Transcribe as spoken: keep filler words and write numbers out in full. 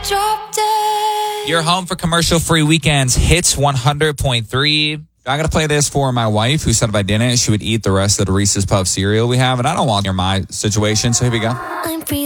drop dead. You're home for commercial-free weekends. Hits one hundred point three. I got to play this for my wife, who said if I didn't, she would eat the rest of the Reese's Puff cereal we have. And I don't want near my situation, so here we go. I'm free.